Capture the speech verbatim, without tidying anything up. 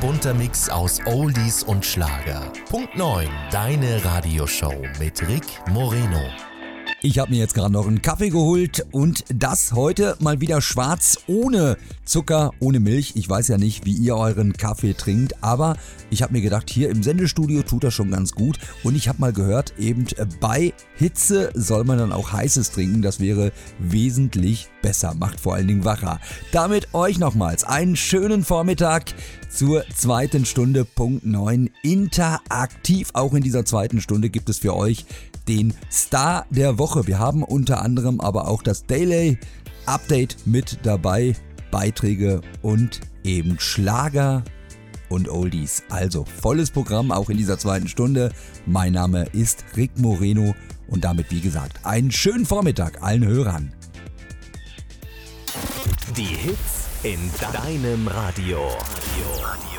bunter Mix aus Oldies und Schlager. Punkt neun, deine Radioshow mit Rick Moreno. Ich habe mir jetzt gerade noch einen Kaffee geholt und das heute mal wieder schwarz, ohne Zucker, ohne Milch. Ich weiß ja nicht, wie ihr euren Kaffee trinkt, aber ich habe mir gedacht, hier im Sendestudio tut das schon ganz gut. Und ich habe mal gehört, eben bei Hitze soll man dann auch heißes trinken. Das wäre wesentlich besser, macht vor allen Dingen wacher. Damit euch nochmals einen schönen Vormittag zur zweiten Stunde, Punkt neun, interaktiv. Auch in dieser zweiten Stunde gibt es für euch den Star der Woche. Wir haben unter anderem aber auch das Daily Update mit dabei, Beiträge und eben Schlager und Oldies. Also volles Programm auch in dieser zweiten Stunde. Mein Name ist Rick Moreno und damit, wie gesagt, einen schönen Vormittag allen Hörern. Die Hits in deinem Radio.